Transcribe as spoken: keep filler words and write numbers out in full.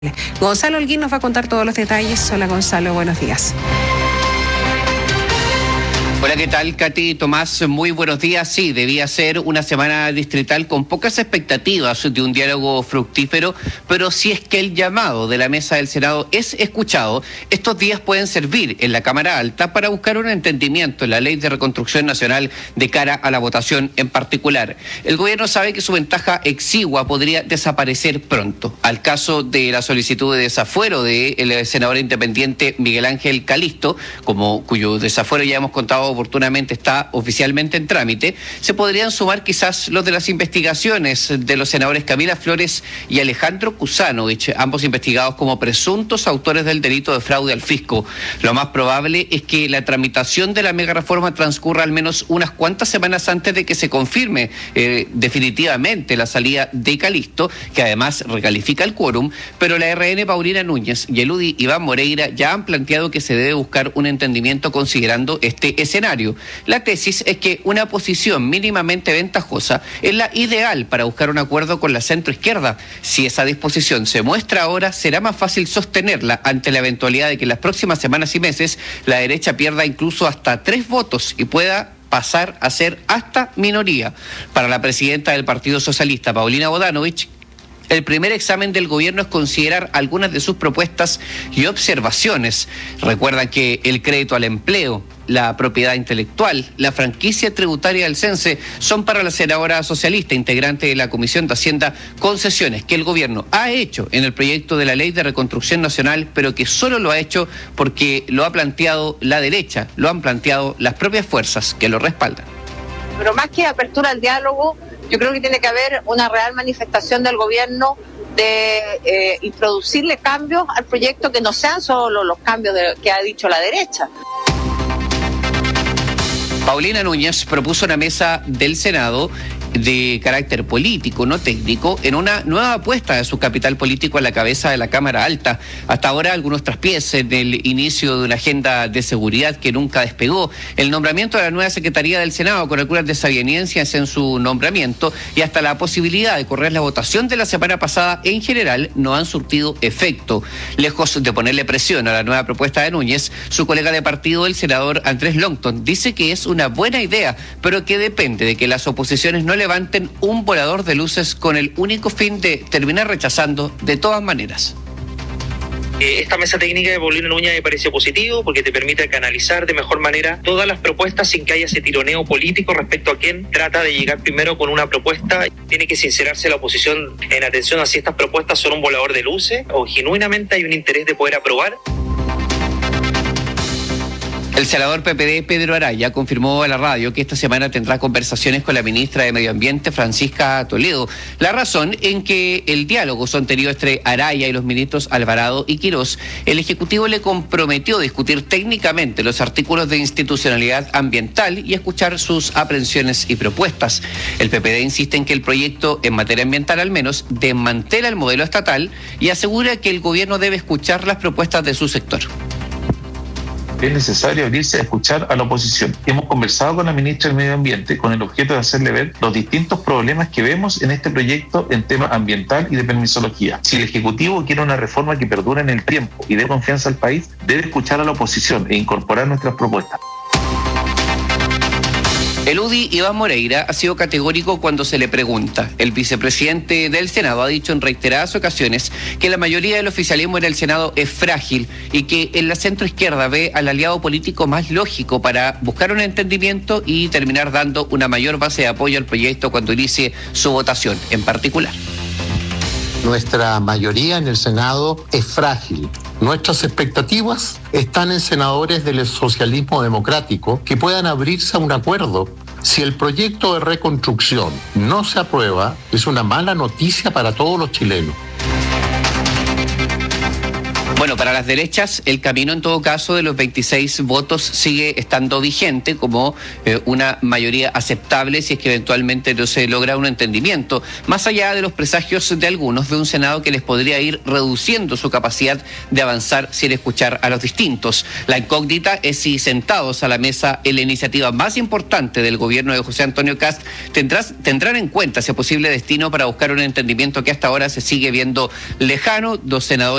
Gonzalo Holguín nos va a contar todos los detalles. Hola Gonzalo, buenos días. Hola, ¿qué tal, Katy? Tomás, muy buenos días. Sí, debía ser una semana distrital con pocas expectativas de un diálogo fructífero, pero si es que el llamado de la mesa del Senado es escuchado, estos días pueden servir en la Cámara Alta para buscar un entendimiento en la Ley de Reconstrucción Nacional de cara a la votación en particular. El gobierno sabe que su ventaja exigua podría desaparecer pronto. Al caso de la solicitud de desafuero del senador independiente Miguel Ángel Calisto, como cuyo desafuero ya hemos contado oportunamente está oficialmente en trámite, se podrían sumar quizás los de las investigaciones de los senadores Camila Flores y Alejandro Kuzanovich, ambos investigados como presuntos autores del delito de fraude al fisco. Lo más probable es que la tramitación de la mega reforma transcurra al menos unas cuantas semanas antes de que se confirme eh, definitivamente la salida de Calisto, que además recalifica el quórum, pero la R N Paulina Núñez y el U D I Iván Moreira ya han planteado que se debe buscar un entendimiento considerando este escenario. La tesis es que una posición mínimamente ventajosa es la ideal para buscar un acuerdo con la centroizquierda. Si esa disposición se muestra ahora, será más fácil sostenerla ante la eventualidad de que en las próximas semanas y meses la derecha pierda incluso hasta tres votos y pueda pasar a ser hasta minoría. Para la presidenta del Partido Socialista, Paulina Bodanovich, el primer examen del gobierno es considerar algunas de sus propuestas y observaciones. Recuerdan que el crédito al empleo, la propiedad intelectual, la franquicia tributaria del Cense son para la senadora socialista, integrante de la Comisión de Hacienda, concesiones que el gobierno ha hecho en el proyecto de la Ley de Reconstrucción Nacional, pero que solo lo ha hecho porque lo ha planteado la derecha, lo han planteado las propias fuerzas que lo respaldan. Pero más que apertura al diálogo, yo creo que tiene que haber una real manifestación del gobierno de eh, introducirle cambios al proyecto que no sean solo los cambios de, que ha dicho la derecha. Paulina Núñez propuso una mesa del Senado de carácter político, no técnico, en una nueva apuesta de su capital político a la cabeza de la Cámara Alta. Hasta ahora algunos traspiés en el inicio de una agenda de seguridad que nunca despegó, el nombramiento de la nueva Secretaría del Senado con algunas desavenencias en su nombramiento y hasta la posibilidad de correr la votación de la semana pasada en general no han surtido efecto. Lejos de ponerle presión a la nueva propuesta de Núñez, su colega de partido, el senador Andrés Longton, dice que es una buena idea, pero que depende de que las oposiciones no levanten un volador de luces con el único fin de terminar rechazando de todas maneras. Esta mesa técnica de Paulina Núñez me pareció positivo porque te permite canalizar de mejor manera todas las propuestas sin que haya ese tironeo político respecto a quién trata de llegar primero con una propuesta. Tiene que sincerarse la oposición en atención a si estas propuestas son un volador de luces o genuinamente hay un interés de poder aprobar. El senador P P D, Pedro Araya, confirmó a la radio que esta semana tendrá conversaciones con la ministra de Medio Ambiente, Francisca Toledo. La razón en que el diálogo sostenido entre Araya y los ministros Alvarado y Quirós, el Ejecutivo le comprometió a discutir técnicamente los artículos de institucionalidad ambiental y escuchar sus aprensiones y propuestas. El P P D insiste en que el proyecto, en materia ambiental al menos, desmantela el modelo estatal y asegura que el gobierno debe escuchar las propuestas de su sector. Es necesario abrirse a escuchar a la oposición. Hemos conversado con la ministra del Medio Ambiente con el objeto de hacerle ver los distintos problemas que vemos en este proyecto en tema ambiental y de permisología. Si el Ejecutivo quiere una reforma que perdure en el tiempo y dé confianza al país, debe escuchar a la oposición e incorporar nuestras propuestas. El U D I Iván Moreira ha sido categórico cuando se le pregunta. El vicepresidente del Senado ha dicho en reiteradas ocasiones que la mayoría del oficialismo en el Senado es frágil y que en la centroizquierda ve al aliado político más lógico para buscar un entendimiento y terminar dando una mayor base de apoyo al proyecto cuando inicie su votación en particular. Nuestra mayoría en el Senado es frágil. Nuestras expectativas están en senadores del socialismo democrático que puedan abrirse a un acuerdo. Si el proyecto de reconstrucción no se aprueba, es una mala noticia para todos los chilenos. Bueno, para las derechas, el camino en todo caso de los veintiséis votos sigue estando vigente como eh, una mayoría aceptable si es que eventualmente no se logra un entendimiento, más allá de los presagios de algunos de un Senado que les podría ir reduciendo su capacidad de avanzar sin escuchar a los distintos. La incógnita es si sentados a la mesa en la iniciativa más importante del gobierno de José Antonio Kast tendrás, tendrán en cuenta ese posible destino para buscar un entendimiento que hasta ahora se sigue viendo lejano. Dos senadores